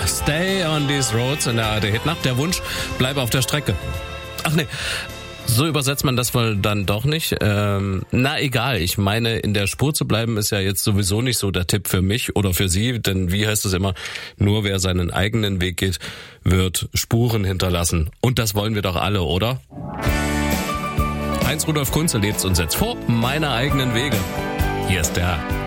Stay on these roads in der ARD-Hitnacht. Der Wunsch, bleibe auf der Strecke. Ach nee, so übersetzt man das wohl dann doch nicht. Na egal, ich meine, in der Spur zu bleiben ist ja jetzt sowieso nicht so der Tipp für mich oder für Sie, denn wie heißt es immer, nur wer seinen eigenen Weg geht, wird Spuren hinterlassen. Und das wollen wir doch alle, oder? Heinz Rudolf Kunze lebt's und setzt vor, meine eigenen Wege. Hier ist der